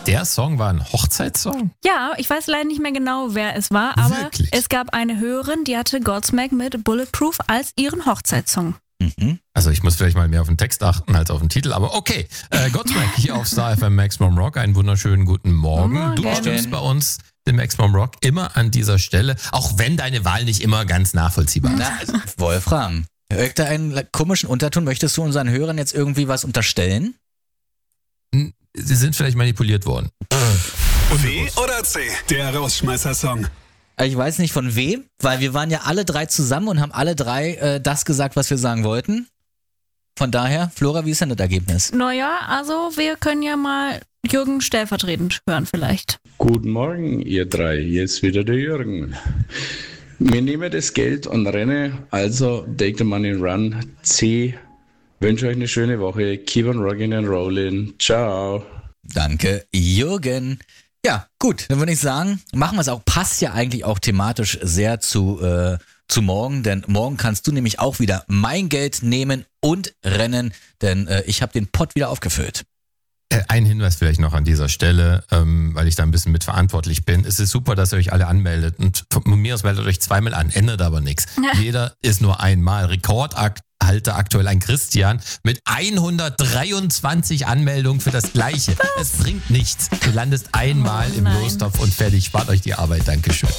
der Song war ein Hochzeitssong? Ja, ich weiß leider nicht mehr genau, wer es war, aber Wirklich? es gab eine Hörerin, die hatte Godsmack mit Bulletproof als ihren Hochzeitssong. Also ich muss vielleicht mal mehr auf den Text achten als auf den Titel, aber okay. Godsmack hier auf Star FM Maximum Rock. Einen wunderschönen guten Morgen. Du bestimmst bei uns den Maximum Rock immer an dieser Stelle, auch wenn deine Wahl nicht immer ganz nachvollziehbar ist. Na, also, Wolfram, hör ich da einen komischen Unterton? Möchtest du unseren Hörern jetzt irgendwie was unterstellen? Sie sind vielleicht manipuliert worden. B oder C, der Rausschmeißer-Song. Ich weiß nicht von wem, weil wir waren ja alle drei zusammen und haben alle drei das gesagt, was wir sagen wollten. Von daher, Flora, wie ist denn das Ergebnis? Naja, also wir können ja mal Jürgen stellvertretend hören vielleicht. Guten Morgen, ihr drei. Hier ist wieder der Jürgen. Wir nehmen das Geld und rennen, also take the money and run. C. Wünsche euch eine schöne Woche. Keep on rocking and rolling. Ciao. Danke, Jürgen. Ja, gut, dann würde ich sagen, machen wir es auch. Passt ja eigentlich auch thematisch sehr zu morgen, denn morgen kannst du nämlich auch wieder mein Geld nehmen und rennen, denn ich habe den Pott wieder aufgefüllt. Ein Hinweis vielleicht noch an dieser Stelle, weil ich da ein bisschen mitverantwortlich bin. Es ist super, dass ihr euch alle anmeldet und von mir aus meldet euch zweimal an, ändert aber nichts. Jeder ist nur einmal. Rekordhalter aktuell ein Christian mit 123 Anmeldungen für das Gleiche. Es bringt nichts. Du landest einmal im Lostopf und fertig. Spart euch die Arbeit. Dankeschön.